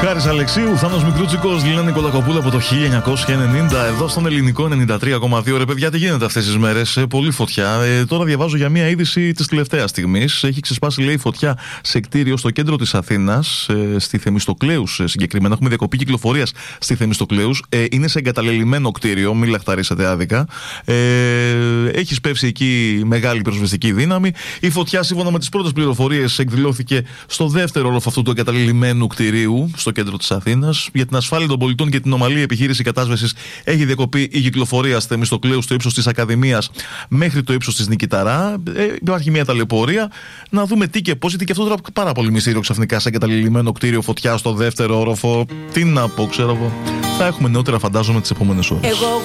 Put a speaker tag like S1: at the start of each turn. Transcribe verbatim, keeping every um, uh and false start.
S1: Χάρης Αλεξίου, Θάνος Μικρούτσικος, Λίνα Νικολακοπούλου από το χίλια εννιακόσια ενενήντα, εδώ στον Ελληνικό ενενήντα τρία κόμμα δύο. Ρε παιδιά, τι γίνεται αυτές τις μέρες? Ε, πολύ φωτιά. Ε, τώρα διαβάζω για μια είδηση της τελευταίας στιγμής. Έχει ξεσπάσει, λέει, φωτιά σε κτίριο στο κέντρο της Αθήνας, ε, στη Θεμιστοκλέους ε, συγκεκριμένα. Έχουμε διακοπή κυκλοφορίας στη Θεμιστοκλέους. Ε, είναι σε εγκαταλελειμμένο κτίριο, μην λαχταρίσετε άδικα. Ε, έχει σπεύσει εκεί μεγάλη πυροσβεστική δύναμη. Η φωτιά, σύμφωνα με τις πρώτες πληροφορίες, εκδηλώθηκε στο δεύτερο όροφο αυτού του εγκαταλελειμμένου κτιρίου, στο κέντρο της Αθήνας. Για την ασφάλεια των πολιτών και την ομαλή επιχείρηση κατάσβεσης έχει διακοπεί η κυκλοφορία στη Θεμιστοκλέους στο ύψος της Ακαδημίας μέχρι το ύψος της Νικηταρά. Ε, υπάρχει μια ταλαιπωρία. Να δούμε τι και πώς, γιατί και αυτό τώρα πάρα πολύ μυστήριο ξαφνικά σε εγκαταλελειμμένο κτίριο, φωτιά στο δεύτερο όροφο. Τι να πω, ξέρω εγώ. Θα έχουμε νεότερα, φαντάζομαι, τις επόμενες ώρες. Εγώ...